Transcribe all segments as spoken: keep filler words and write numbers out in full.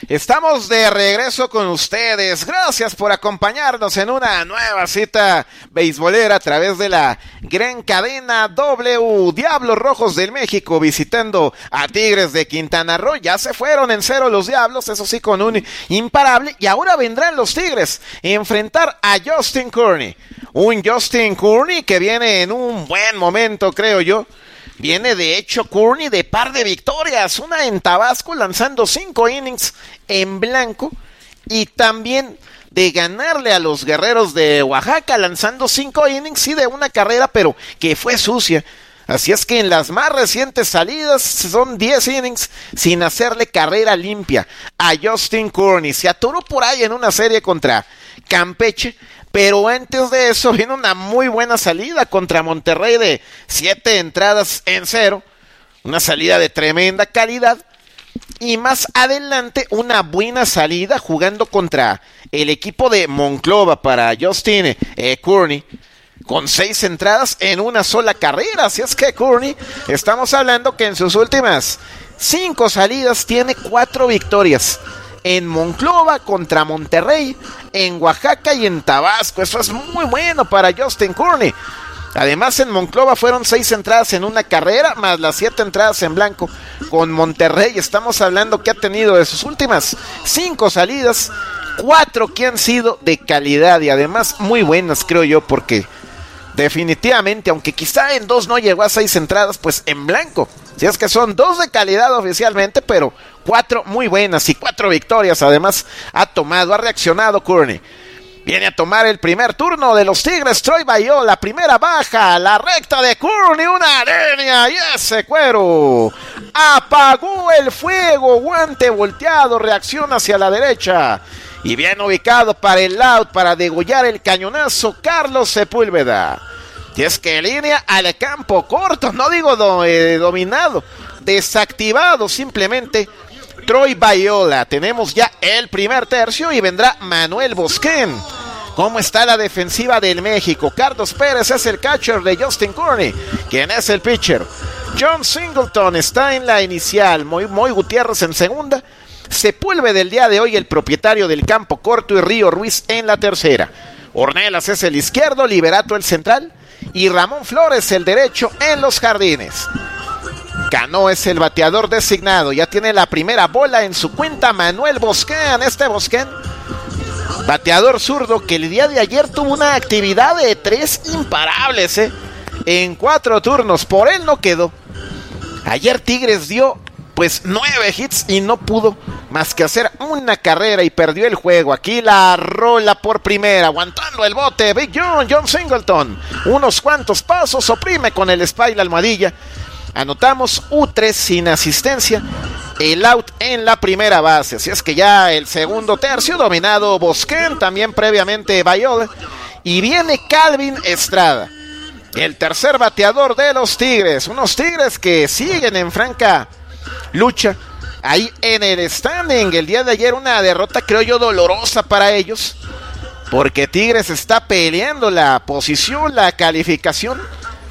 Estamos de regreso con ustedes. Gracias por acompañarnos en una nueva cita beisbolera a través de la gran cadena W. Diablos Rojos del México visitando a Tigres de Quintana Roo. Ya se fueron en cero los Diablos, eso sí, con un imparable. Y ahora vendrán los Tigres a enfrentar a Justin Courtney. Un Justin Courtney que viene en un buen momento, creo yo. Viene de hecho Courtney de par de victorias, una en Tabasco lanzando cinco innings en blanco y también de ganarle a los Guerreros de Oaxaca lanzando cinco innings y de una carrera pero que fue sucia. Así es que en las más recientes salidas son diez innings sin hacerle carrera limpia a Justin Courtney. Se atoró por ahí en una serie contra Campeche, pero antes de eso viene una muy buena salida contra Monterrey de siete entradas en cero. Una salida de tremenda calidad. Y más adelante una buena salida jugando contra el equipo de Monclova para Justin eh, Courtney. Con seis entradas en una sola carrera. Así es que Courtney, estamos hablando que en sus últimas cinco salidas tiene cuatro victorias. En Monclova contra Monterrey, en Oaxaca y en Tabasco. Eso es muy bueno para Justin Courtney. Además en Monclova fueron seis entradas en una carrera, más las siete entradas en blanco con Monterrey. Estamos hablando que ha tenido de sus últimas cinco salidas, cuatro que han sido de calidad y además muy buenas, creo yo, porque definitivamente, aunque quizá en dos no llegó a seis entradas, pues en blanco. Si es que son dos de calidad oficialmente, pero cuatro muy buenas y cuatro victorias. Además, ha tomado, ha reaccionado Courtney. Viene a tomar el primer turno de los Tigres. Troy Bayol, la primera baja, la recta de Courtney, una línea y ese cuero. Apagó el fuego, guante volteado, reacción hacia la derecha. Y bien ubicado para el out, para degollar el cañonazo, Carlos Sepúlveda. Y es que línea al campo corto, no digo do, eh, dominado, desactivado simplemente Troy Bayola. Tenemos ya el primer tercio y vendrá Manuel Bosquén. ¿Cómo está la defensiva del México? Carlos Pérez es el catcher de Justin Courtney, quien es el pitcher. John Singleton está en la inicial, Moy, Moy Gutiérrez en segunda, Sepúlveda del día de hoy el propietario del campo corto y Río Ruiz en la tercera. Ornelas es el izquierdo, Liberato el central y Ramón Flores el derecho en los jardines. Cano es el bateador designado, ya tiene la primera bola en su cuenta Manuel Bosquén, este Bosquén, bateador zurdo que el día de ayer tuvo una actividad de tres imparables, ¿eh? En cuatro turnos, por él no quedó. Ayer Tigres dio pues nueve hits y no pudo más que hacer una carrera y perdió el juego. Aquí la rola por primera, aguantando el bote, Big John, John Singleton. Unos cuantos pasos, oprime con el spy la almohadilla. Anotamos U tres sin asistencia, el out en la primera base. Así es que ya el segundo tercio dominado Bosquén, también previamente Bayol. Y viene Calvin Estrada, el tercer bateador de los Tigres. Unos Tigres que siguen en franca lucha ahí en el standing. El día de ayer una derrota creo yo dolorosa para ellos, porque Tigres está peleando la posición, la calificación.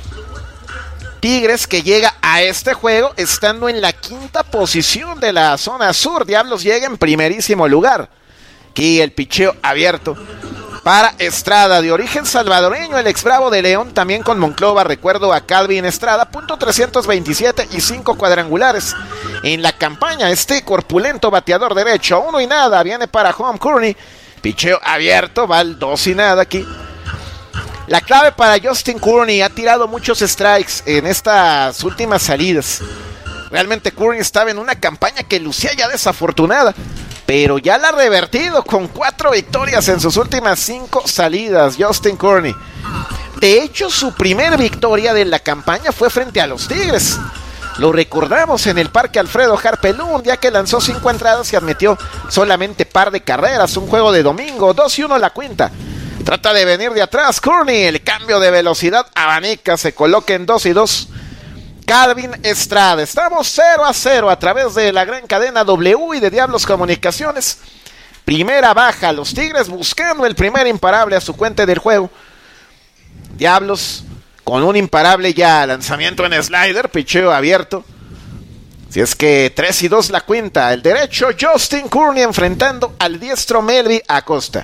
Tigres que llega a este juego estando en la quinta posición de la zona sur. Diablos llega en primerísimo lugar. Aquí el picheo abierto para Estrada, de origen salvadoreño, el ex Bravo de León, también con Monclova. Recuerdo a Calvin Estrada, punto trescientos veintisiete y cinco cuadrangulares en la campaña. Este corpulento bateador derecho, uno y nada, viene para Home Courtney. Picheo abierto, va al dos y nada aquí. La clave para Justin Courtney, ha tirado muchos strikes en estas últimas salidas. Realmente Courtney estaba en una campaña que lucía ya desafortunada, pero ya la ha revertido con cuatro victorias en sus últimas cinco salidas, Justin Courtney. De hecho, su primera victoria de la campaña fue frente a los Tigres. Lo recordamos en el Parque Alfredo Harpelú, un día que lanzó cinco entradas y admitió solamente par de carreras, un juego de domingo, dos y uno la cuenta. Trata de venir de atrás Courtney, el cambio de velocidad abanica, se coloca en dos y dos. Calvin Estrada, estamos cero a cero a través de la gran cadena W y de Diablos Comunicaciones. Primera baja, los Tigres buscando el primer imparable a su cuenta del juego. Diablos con un imparable ya, lanzamiento en slider, picheo abierto. Si es que tres y dos la cuenta. El derecho Justin Courtney enfrentando al diestro Melvin Acosta.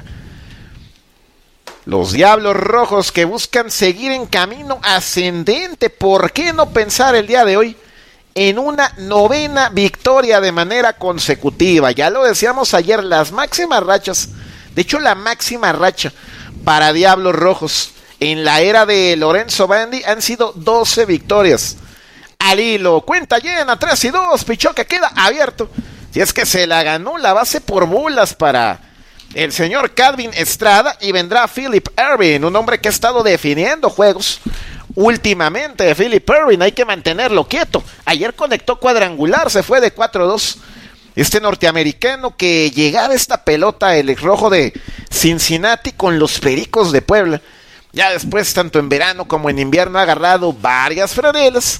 Los Diablos Rojos que buscan seguir en camino ascendente. ¿Por qué no pensar el día de hoy en una novena victoria de manera consecutiva? Ya lo decíamos ayer, las máximas rachas, de hecho la máxima racha para Diablos Rojos en la era de Lorenzo Bandi han sido doce victorias. Al hilo, cuenta llena, tres y dos, pichó que queda abierto. Si es que se la ganó la base por bolas para el señor Calvin Estrada y vendrá Philip Ervin, un hombre que ha estado definiendo juegos últimamente. Philip Ervin, hay que mantenerlo quieto. Ayer conectó cuadrangular, se fue de cuatro dos. Este norteamericano que llegaba esta pelota, el rojo de Cincinnati con los Pericos de Puebla. Ya después, tanto en verano como en invierno, ha agarrado varias franelas.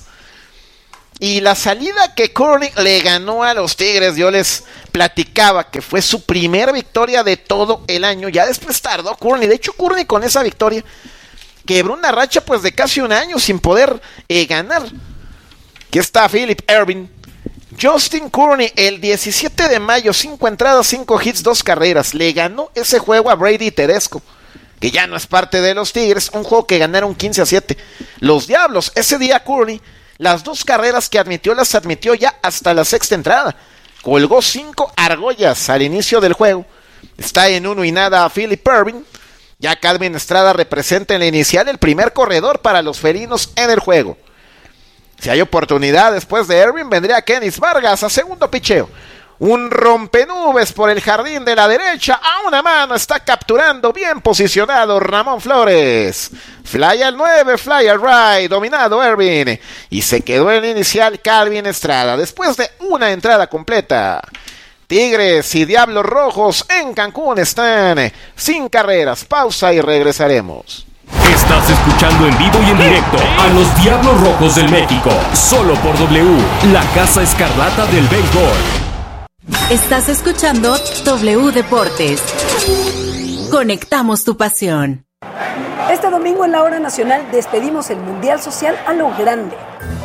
Y la salida que Courtney le ganó a los Tigres, yo les platicaba que fue su primera victoria de todo el año. Ya después tardó Courtney. De hecho, Courtney con esa victoria quebró una racha pues de casi un año sin poder eh, ganar. Aquí está Philip Ervin. Justin Courtney, el diecisiete de mayo, cinco entradas, cinco hits, dos carreras. Le ganó ese juego a Brady Tedesco, que ya no es parte de los Tigres. Un juego que ganaron quince a siete. Los Diablos, ese día Courtney, las dos carreras que admitió, las admitió ya hasta la sexta entrada. Colgó cinco argollas al inicio del juego. Está en uno y nada a Philip Ervin. Ya Calvin Estrada representa en la inicial el primer corredor para los felinos en el juego. Si hay oportunidad después de Ervin, vendría Kenis Vargas a segundo picheo. Un rompenubes por el jardín de la derecha. A una mano está capturando bien posicionado Ramón Flores. Fly al nueve, fly al right. Dominado Ervin. Y se quedó en el inicial Calvin Estrada. Después de una entrada completa. Tigres y Diablos Rojos en Cancún están sin carreras. Pausa y regresaremos. Estás escuchando en vivo y en directo a los Diablos Rojos del México. Solo por W, la Casa Escarlata del Béisbol. Estás escuchando W Deportes. Conectamos tu pasión. Este domingo en la Hora Nacional despedimos el Mundial Social a lo grande.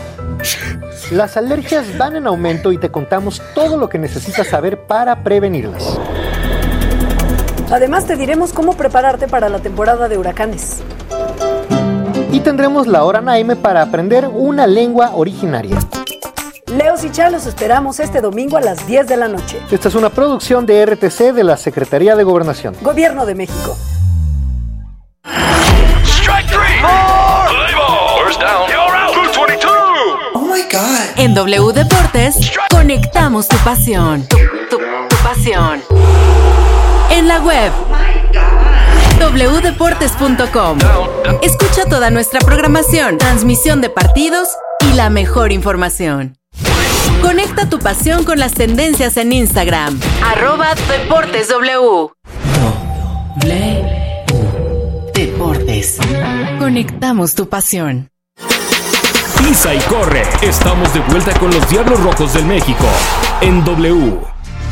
Las alergias van en aumento y te contamos todo lo que necesitas saber para prevenirlas. Además te diremos cómo prepararte para la temporada de huracanes. Y tendremos la Hora Naime para aprender una lengua originaria. Leos y Chá los esperamos este domingo a las diez de la noche. Esta es una producción de R T C de la Secretaría de Gobernación. Gobierno de México. Strike three. More. Play ball. First down. You're out. two twenty-two. Oh my God. En W Deportes, conectamos tu pasión. Tu, tu, tu pasión. En la web. doble u deportes punto com. Escucha toda nuestra programación, transmisión de partidos y la mejor información. Conecta tu pasión con las tendencias en Instagram. Arroba Deportes W. W Deportes. Conectamos tu pasión. Pisa y corre. Estamos de vuelta con los Diablos Rojos del México en W.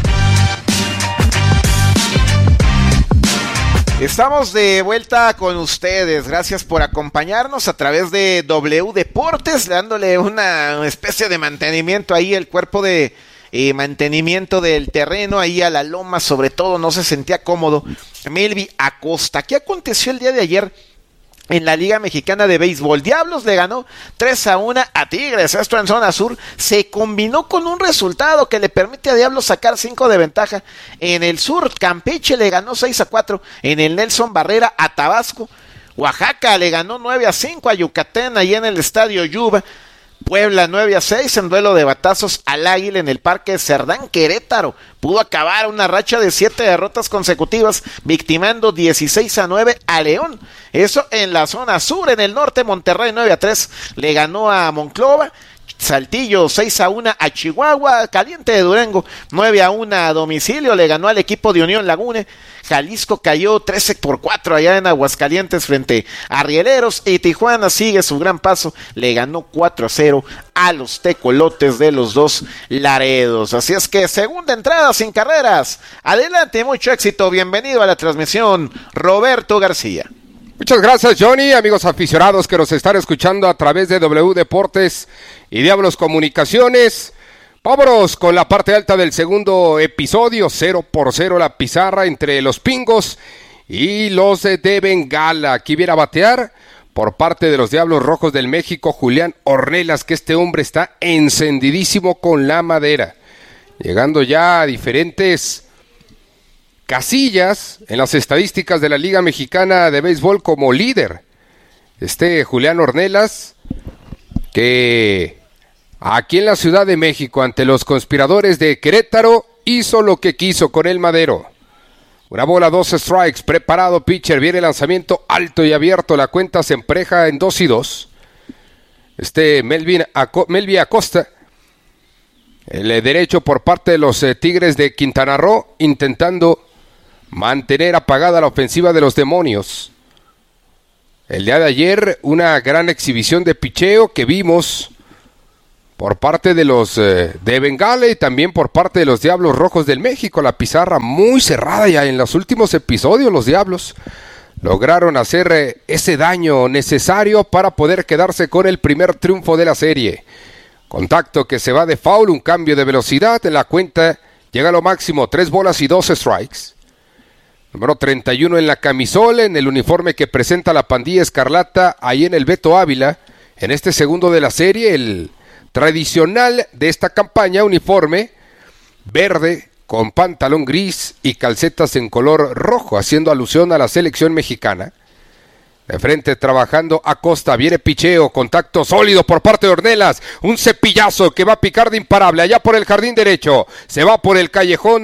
Estamos de vuelta con ustedes, gracias por acompañarnos a través de W Deportes, dándole una especie de mantenimiento ahí, el cuerpo de eh, mantenimiento del terreno, ahí a la loma, sobre todo no se sentía cómodo, Melvin Acosta. ¿Qué aconteció el día de ayer en la Liga Mexicana de Béisbol? Diablos le ganó tres a uno a Tigres, esto en zona sur, se combinó con un resultado que le permite a Diablos sacar cinco de ventaja en el sur. Campeche le ganó seis a cuatro en el Nelson Barrera a Tabasco. Oaxaca le ganó nueve a cinco a Yucatán ahí en el Estadio Yuba. Puebla nueve a seis en duelo de batazos al Águila en el Parque Cerdán. Querétaro pudo acabar una racha de siete derrotas consecutivas, victimando dieciséis a nueve a León. Eso en la zona sur. En el norte, Monterrey nueve a tres le ganó a Monclova. Saltillo seis a uno a Chihuahua. Caliente de Durango nueve a uno a domicilio le ganó al equipo de Unión Laguna. Jalisco cayó trece por cuatro allá en Aguascalientes frente a Rieleros, y Tijuana sigue su gran paso, le ganó cuatro a cero a los Tecolotes de los dos Laredos. Así es que segunda entrada sin carreras. Adelante, mucho éxito, bienvenido a la transmisión, Roberto García. Muchas gracias, Johnny, amigos aficionados que nos están escuchando a través de W Deportes y Diablos Comunicaciones. Vámonos con la parte alta del segundo episodio. Cero por cero la pizarra entre los Pingos y los de Bengala. Aquí viene a batear por parte de los Diablos Rojos del México Julián Ornelas, que este hombre está encendidísimo con la madera, llegando ya a diferentes casillas en las estadísticas de la Liga Mexicana de Béisbol como líder. Este Julián Ornelas, que aquí en la Ciudad de México, ante los conspiradores de Querétaro, hizo lo que quiso con el madero. Una bola, dos strikes, preparado pitcher, viene el lanzamiento alto y abierto, la cuenta se empareja en dos y dos. Este Melvin Aco- Melvin Acosta, el derecho por parte de los eh, Tigres de Quintana Roo, intentando mantener apagada la ofensiva de los Demonios. El día de ayer, una gran exhibición de picheo que vimos por parte de los eh, de Bengala y también por parte de los Diablos Rojos del México. La pizarra muy cerrada ya en los últimos episodios. Los Diablos lograron hacer eh, ese daño necesario para poder quedarse con el primer triunfo de la serie. Contacto que se va de foul, un cambio de velocidad en la cuenta, llega a lo máximo, tres bolas y dos strikes. Número treinta y uno en la camisola, en el uniforme que presenta la pandilla escarlata, ahí en el Beto Ávila, en este segundo de la serie, el tradicional de esta campaña, uniforme verde con pantalón gris y calcetas en color rojo, haciendo alusión a la selección mexicana. De frente trabajando Acosta, viene picheo, contacto sólido por parte de Ornelas, un cepillazo que va a picar de imparable, allá por el jardín derecho, se va por el callejón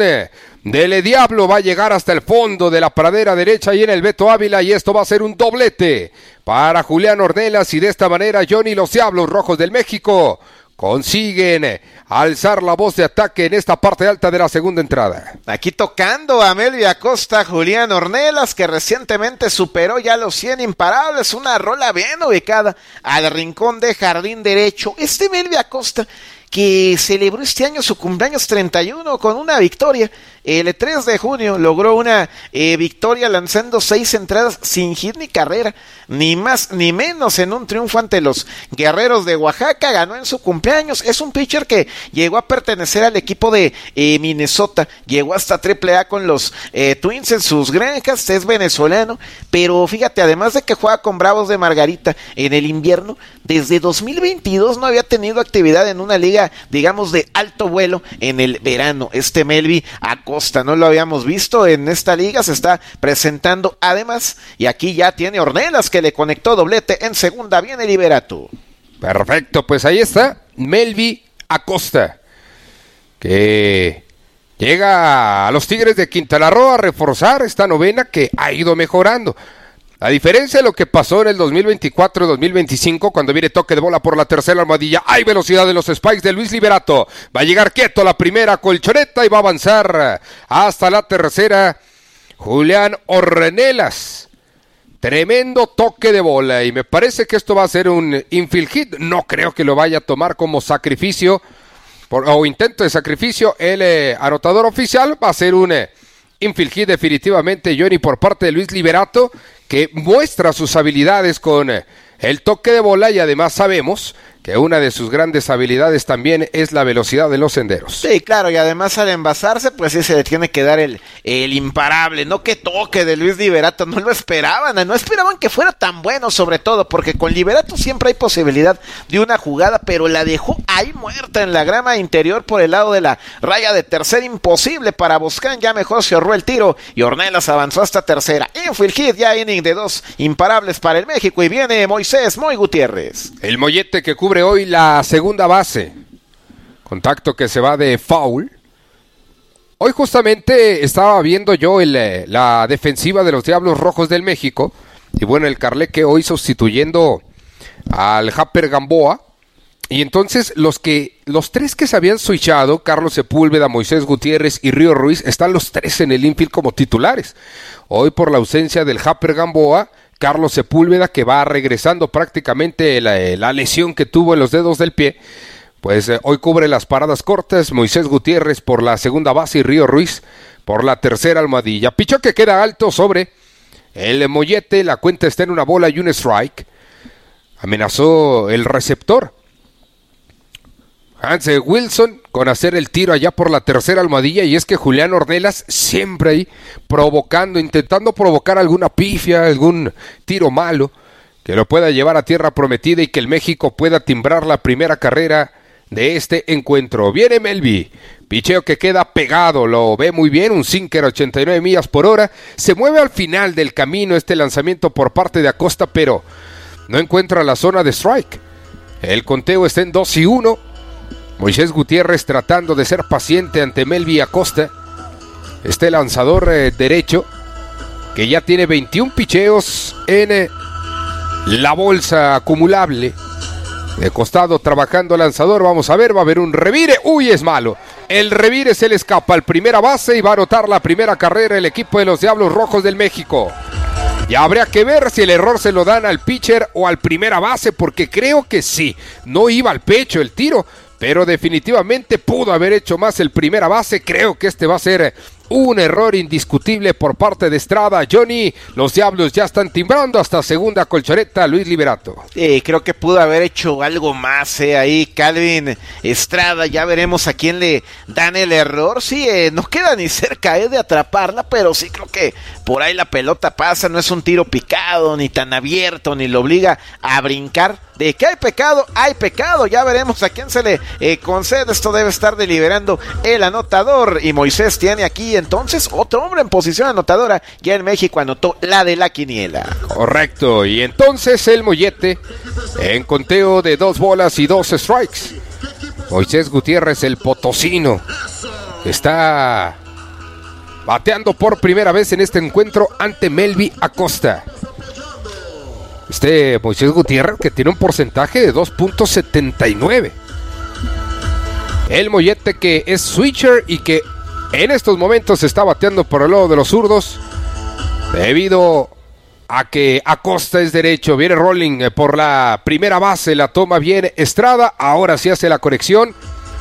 del Diablo, va a llegar hasta el fondo de la pradera derecha y en el Beto Ávila, y esto va a ser un doblete para Julián Ornelas, y de esta manera Johnny, los Diablos Rojos del México consiguen alzar la voz de ataque en esta parte alta de la segunda entrada. Aquí tocando a Melvin Acosta, Julián Ornelas, que recientemente superó ya los cien imparables, una rola bien ubicada al rincón de jardín derecho. Este Melvin Acosta, que celebró este año su cumpleaños treinta y uno con una victoria. El tres de junio logró una eh, victoria lanzando seis entradas sin hit ni carrera, ni más ni menos, en un triunfo ante los Guerreros de Oaxaca. Ganó en su cumpleaños. Es un pitcher que llegó a pertenecer al equipo de eh, Minnesota, llegó hasta triple A con los eh, Twins en sus granjas, es venezolano, pero fíjate, además de que juega con Bravos de Margarita en el invierno, desde dos mil veintidós no había tenido actividad en una liga, digamos, de alto vuelo en el verano. Este Melvin Acosta no lo habíamos visto en esta liga, se está presentando además, y aquí ya tiene Ornelas que le conectó doblete en segunda, viene Liberato. Perfecto, pues ahí está Melvin Acosta, que llega a los Tigres de Quintana Roo a reforzar esta novena que ha ido mejorando. A diferencia de lo que pasó en el dos mil veinticuatro dos mil veinticinco, cuando viene toque de bola por la tercera almohadilla, hay velocidad de los spikes de Luis Liberato, va a llegar quieto la primera colchoneta y va a avanzar hasta la tercera Julián Ornelas. Tremendo toque de bola, y me parece que esto va a ser un infield hit. No creo que lo vaya a tomar como sacrificio por, o intento de sacrificio el eh, anotador oficial. Va a ser un eh, infield hit definitivamente, Johnny, por parte de Luis Liberato, que muestra sus habilidades con eh, el toque de bola, y además sabemos que una de sus grandes habilidades también es la velocidad de los senderos. Sí, claro, y además al envasarse, pues sí se le tiene que dar el, el imparable. No, que toque de Luis Liberato, no lo esperaban, no esperaban que fuera tan bueno, sobre todo porque con Liberato siempre hay posibilidad de una jugada, pero la dejó ahí muerta en la grama interior por el lado de la raya de tercera, imposible para Boscan, ya mejor se ahorró el tiro y Ornelas avanzó hasta tercera. Infield hit, ya inning de dos imparables para el México, y viene Moisés Moy Gutiérrez. El mollete que cubre hoy la segunda base. Contacto que se va de foul. Hoy justamente estaba viendo yo el, la defensiva de los Diablos Rojos del México, y bueno, el Carleque hoy sustituyendo al Japper Gamboa, y entonces los que los tres que se habían switchado, Carlos Sepúlveda, Moisés Gutiérrez y Río Ruiz, están los tres en el infield como titulares. Hoy, por la ausencia del Japper Gamboa, Carlos Sepúlveda, que va regresando prácticamente la, la lesión que tuvo en los dedos del pie, pues eh, hoy cubre las paradas cortas. Moisés Gutiérrez por la segunda base y Río Ruiz por la tercera almohadilla. Pichó que queda alto sobre el mollete, la cuenta está en una bola y un strike. Amenazó el receptor. Hans Wilson con hacer el tiro allá por la tercera almohadilla, y es que Julián Ornelas siempre ahí provocando, intentando provocar alguna pifia, algún tiro malo que lo pueda llevar a tierra prometida y que el México pueda timbrar la primera carrera de este encuentro. Viene Melvi, picheo que queda pegado, lo ve muy bien, un sinker a ochenta y nueve millas por hora, se mueve al final del camino este lanzamiento por parte de Acosta, pero no encuentra la zona de strike. El conteo está en dos y uno. Moisés Gutiérrez tratando de ser paciente ante Melvi Acosta, este lanzador eh, derecho que ya tiene veintiún picheos en eh, la bolsa acumulable. De costado trabajando lanzador, vamos a ver, va a haber un revire, uy, es malo, el revire se le escapa al primera base y va a anotar la primera carrera el equipo de los Diablos Rojos del México. Ya habría que ver si el error se lo dan al pitcher o al primera base, porque creo que sí, no iba al pecho el tiro, pero definitivamente pudo haber hecho más el primera base. Creo que este va a ser un error indiscutible por parte de Estrada. Johnny, los Diablos ya están timbrando hasta segunda colchoneta, Luis Liberato. Sí, creo que pudo haber hecho algo más eh, ahí Calvin Estrada, ya veremos a quién le dan el error. Sí, eh, no queda ni cerca eh, de atraparla, pero sí creo que por ahí la pelota pasa, no es un tiro picado, ni tan abierto, ni lo obliga a brincar. De que hay pecado, hay pecado, ya veremos a quién se le eh, concede. Esto debe estar deliberando el anotador, y Moisés tiene aquí entonces otro hombre en posición anotadora. Ya en México anotó la de la quiniela. Correcto, y entonces el Mollete en conteo de dos bolas y dos strikes. Moisés Gutiérrez, el potosino, está bateando por primera vez en este encuentro ante Melvi Acosta. Este Moisés Gutiérrez que tiene un porcentaje de dos punto setenta y nueve. El Mollete que es switcher y que en estos momentos está bateando por el lado de los zurdos debido a que Acosta es derecho. Viene rolling por la primera base, la toma bien Estrada, ahora sí hace la conexión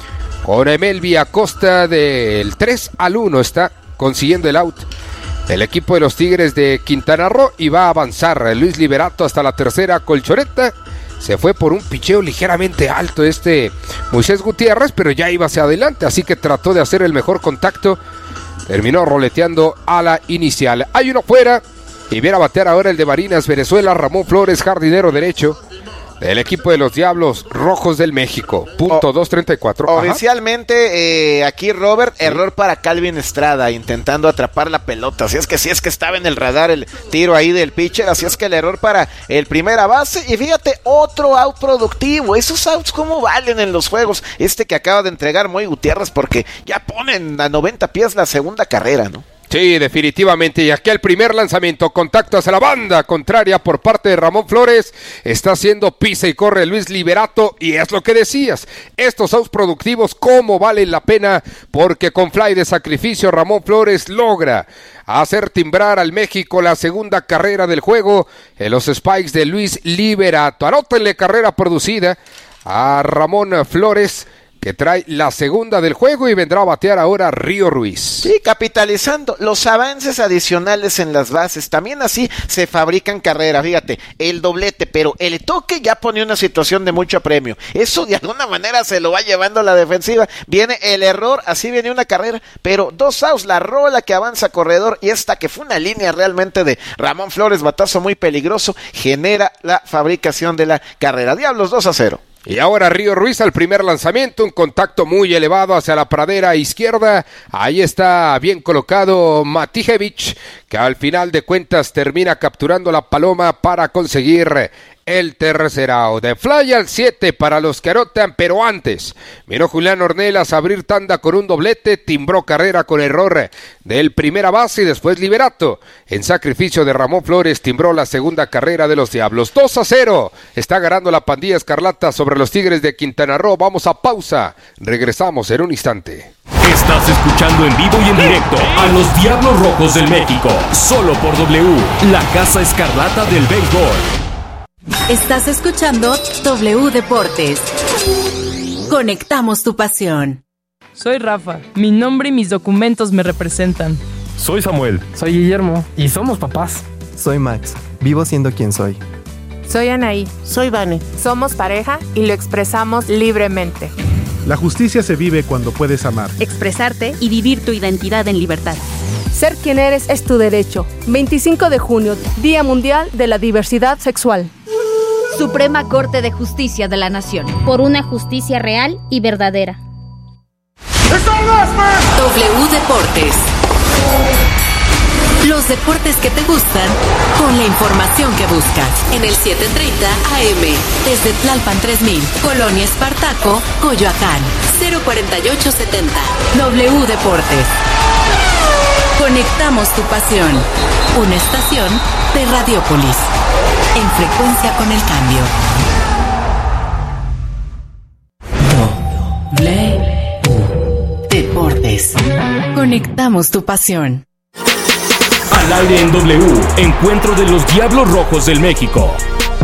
con Melvi Acosta del tres al uno, está consiguiendo el out el equipo de los Tigres de Quintana Roo y va a avanzar Luis Liberato hasta la tercera colchoneta. Se fue por un picheo ligeramente alto este Moisés Gutiérrez, pero ya iba hacia adelante, así que trató de hacer el mejor contacto. Terminó roleteando a la inicial. Hay uno fuera y viene a batear ahora el de Barinas, Venezuela, Ramón Flores, jardinero derecho del equipo de los Diablos Rojos del México. Punto o, dos treinta y cuatro. Oficialmente eh, aquí Robert, sí. Error para Calvin Estrada intentando atrapar la pelota. Así es que sí es que estaba en el radar el tiro ahí del pitcher. Así es que el error para el primera base. Y fíjate, otro out productivo. Esos outs cómo valen en los juegos. Este que acaba de entregar Moy Gutiérrez, porque ya ponen a noventa pies la segunda carrera, ¿no? Sí, definitivamente, y aquí el primer lanzamiento, contacto hacia la banda contraria por parte de Ramón Flores, está haciendo pisa y corre Luis Liberato, y es lo que decías, estos outs productivos cómo valen la pena, porque con fly de sacrificio Ramón Flores logra hacer timbrar al México la segunda carrera del juego en los Spikes de Luis Liberato. Anótenle carrera producida a Ramón Flores, que trae la segunda del juego, y vendrá a batear ahora Río Ruiz. Sí, capitalizando los avances adicionales en las bases, también así se fabrican carreras. Fíjate, el doblete, pero el toque ya pone una situación de mucho premio. Eso de alguna manera se lo va llevando a la defensiva. Viene el error, así viene una carrera, pero dos outs, la rola que avanza corredor, y esta que fue una línea realmente de Ramón Flores, batazo muy peligroso, genera la fabricación de la carrera. Diablos dos a cero. Y ahora Río Ruiz al primer lanzamiento, un contacto muy elevado hacia la pradera izquierda. Ahí está bien colocado Matijevich, que al final de cuentas termina capturando la paloma para conseguir el tercer out. De fly al siete para los que anotan, pero antes miró Julián Ornelas a abrir tanda con un doblete, timbró carrera con error del primera base, y después Liberato en sacrificio de Ramón Flores timbró la segunda carrera de los Diablos. Dos a cero, está ganando la pandilla escarlata sobre los Tigres de Quintana Roo. Vamos a pausa, regresamos en un instante. Estás escuchando en vivo y en directo a los Diablos Rojos del México, solo por W, la Casa Escarlata del Béisbol. Estás escuchando W Deportes. Conectamos tu pasión. Soy Rafa. Mi nombre y mis documentos me representan. Soy Samuel. Soy Guillermo. Y somos papás. Soy Max. Vivo siendo quien soy. Soy Anaí. Soy Vane. Somos pareja y lo expresamos libremente. La justicia se vive cuando puedes amar, expresarte y vivir tu identidad en libertad. Ser quien eres es tu derecho. veinticinco de junio, Día Mundial de la Diversidad Sexual. Suprema Corte de Justicia de la Nación. Por una justicia real y verdadera. W Deportes. Los deportes que te gustan con la información que buscas. En el siete treinta A M. Desde Tlalpan tres mil. Colonia Espartaco, Coyoacán. cero cuarenta y ocho setenta. W Deportes. Conectamos tu pasión. Una estación de Radiopolis. En frecuencia con el cambio. W Deportes. Conectamos tu pasión. Al aire en W, encuentro de los Diablos Rojos del México.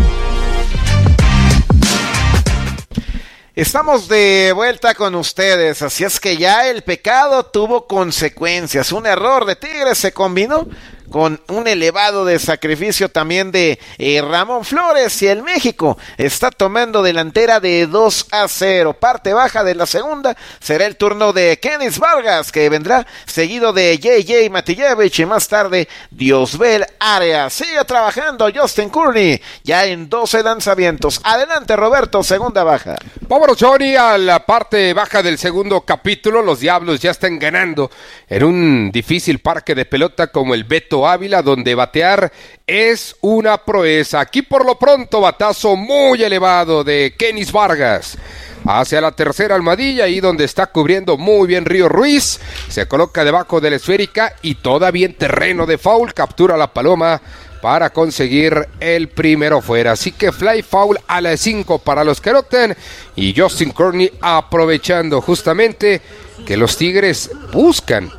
Estamos de vuelta con ustedes, así es que ya el pecado tuvo consecuencias. Un error de Tigres se combinó con un elevado de sacrificio también de eh, Ramón Flores, y el México está tomando delantera de dos a cero. Parte baja de la segunda será el turno de Kenis Vargas, que vendrá seguido de J J Matijevich y más tarde Diosbel Arias. Sigue trabajando Justin Kearney ya en doce lanzamientos. Adelante Roberto, segunda baja. Vámonos Johnny a la parte baja del segundo capítulo. Los Diablos ya están ganando en un difícil parque de pelota como el Beto Ávila, donde batear es una proeza. Aquí por lo pronto batazo muy elevado de Kenis Vargas hacia la tercera almohadilla, ahí donde está cubriendo muy bien Río Ruiz, se coloca debajo de la esférica y todavía en terreno de foul captura la paloma para conseguir el primero fuera. Así que fly foul a las cinco para los que anoten, y Justin Kearney aprovechando justamente que los Tigres buscan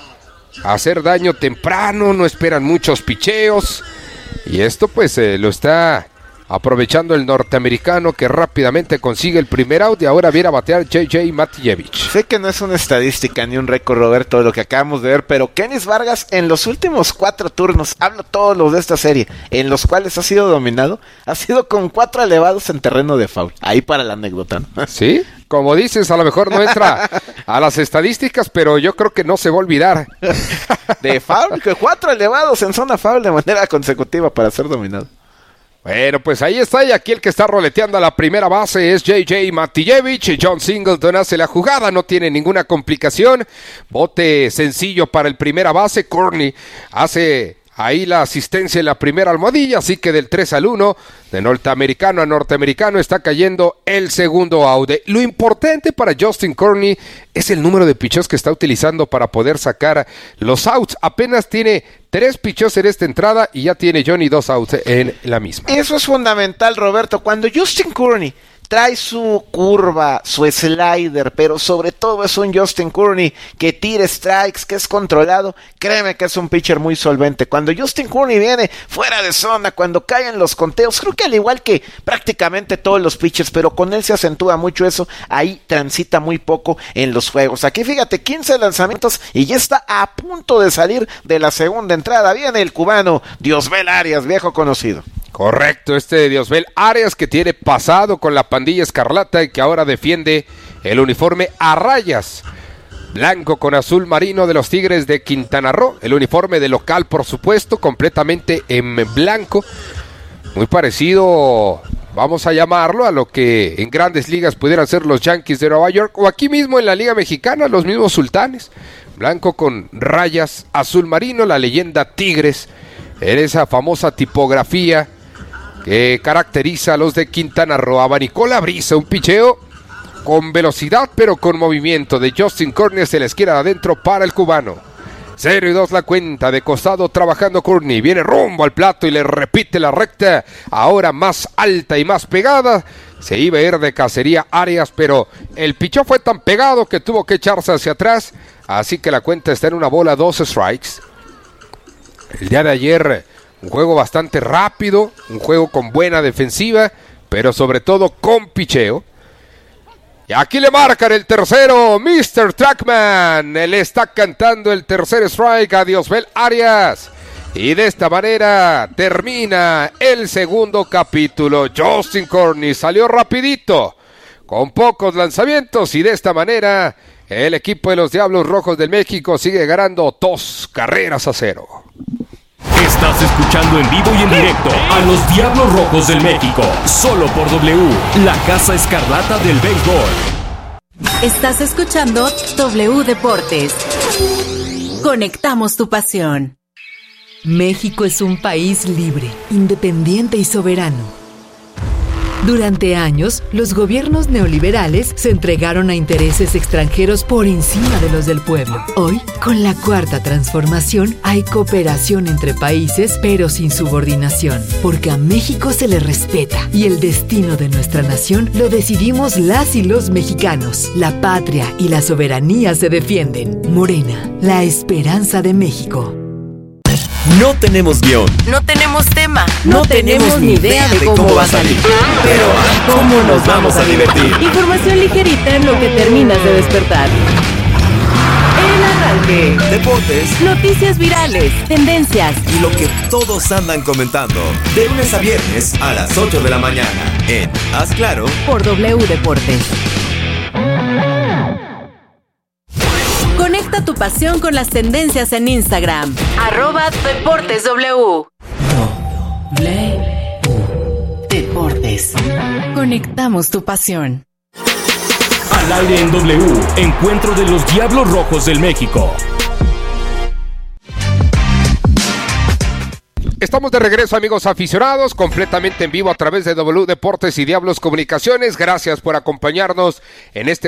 hacer daño temprano, no esperan muchos picheos, y esto pues eh, lo está aprovechando el norteamericano, que rápidamente consigue el primer out y ahora viene a batear J J Matijevich. Sé que no es una estadística ni un récord, Roberto, de lo que acabamos de ver, pero Kenis Vargas en los últimos cuatro turnos, hablo todos los de esta serie, en los cuales ha sido dominado, ha sido con cuatro elevados en terreno de foul. Ahí para la anécdota, ¿no? Sí, como dices, a lo mejor no entra a las estadísticas, pero yo creo que no se va a olvidar. De foul, que cuatro elevados en zona foul de manera consecutiva para ser dominado. Bueno, pues ahí está, y aquí el que está roleteando a la primera base es J J Matijevich. John Singleton hace la jugada, no tiene ninguna complicación, bote sencillo para el primera base. Kearney hace ahí la asistencia en la primera almohadilla, así que del tres al uno, de norteamericano a norteamericano, está cayendo el segundo out. Lo importante para Justin Kearney es el número de picheos que está utilizando para poder sacar los outs. Apenas tiene tres picheos en esta entrada y ya tiene Johnny dos outs en la misma. Eso es fundamental, Roberto. Cuando Justin Kearney trae su curva, su slider, pero sobre todo es un Justin Kearney que tira strikes, que es controlado, créeme que es un pitcher muy solvente. Cuando Justin Kearney viene fuera de zona, cuando caen los conteos, creo que al igual que prácticamente todos los pitchers, pero con él se acentúa mucho eso, ahí transita muy poco en los juegos. Aquí fíjate, quince lanzamientos y ya está a punto de salir de la segunda entrada. Viene el cubano Diosbel Arias, viejo conocido. Correcto, este Diosbel Arias, que tiene pasado con la pandilla escarlata y que ahora defiende el uniforme a rayas blanco con azul marino de los Tigres de Quintana Roo, el uniforme de local por supuesto, completamente en blanco, muy parecido, vamos a llamarlo, a lo que en grandes ligas pudieran ser los Yankees de Nueva York, o aquí mismo en la Liga Mexicana, los mismos Sultanes, blanco con rayas azul marino, la leyenda Tigres, en esa famosa tipografía que caracteriza a los de Quintana Roo. Abanicó la brisa, un picheo con velocidad pero con movimiento de Justin Kearney, se la esquina de adentro para el cubano. Cero y dos la cuenta, de costado trabajando Kearney, viene rumbo al plato y le repite la recta, ahora más alta y más pegada. Se iba a ir de cacería Arias, pero el picheo fue tan pegado que tuvo que echarse hacia atrás, así que la cuenta está en una bola, dos strikes. El día de ayer, un juego bastante rápido, un juego con buena defensiva, pero sobre todo con picheo. Y aquí le marcan el tercero, mister Trackman. Él está cantando el tercer strike a Diosbel Arias. Y de esta manera termina el segundo capítulo. Justin Kearney salió rapidito con pocos lanzamientos y de esta manera el equipo de los Diablos Rojos del México sigue ganando dos carreras a cero. Estás escuchando en vivo y en directo a los Diablos Rojos del México, solo por W, la Casa Escarlata del Béisbol. Estás escuchando W Deportes. Conectamos tu pasión. México es un país libre, independiente y soberano. Durante años, los gobiernos neoliberales se entregaron a intereses extranjeros por encima de los del pueblo. Hoy, con la Cuarta Transformación, hay cooperación entre países, pero sin subordinación, porque a México se le respeta y el destino de nuestra nación lo decidimos las y los mexicanos. La patria y la soberanía se defienden. Morena, la esperanza de México. No tenemos guión. No tenemos tema. No, no tenemos ni idea de cómo, cómo va a salir. Pero ¿cómo nos vamos a divertir? Información ligerita en lo que terminas de despertar. El arranque. Deportes. Noticias virales. Tendencias. Y lo que todos andan comentando. De lunes a viernes a las ocho de la mañana. En Haz Claro. Por W Deportes. Conecta tu pasión con las tendencias en Instagram. Arroba Deportes W. W Deportes. Conectamos tu pasión. Al aire en W, encuentro de los Diablos Rojos del México. Estamos de regreso, amigos aficionados, completamente en vivo a través de W Deportes y Diablos Comunicaciones. Gracias por acompañarnos en este